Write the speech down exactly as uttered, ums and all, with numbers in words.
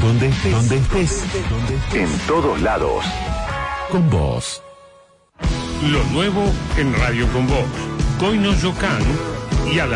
Donde estés, donde estés, donde estés. En todos lados. Con vos. Lo nuevo en Radio Con Vos. Goino Yocan y a la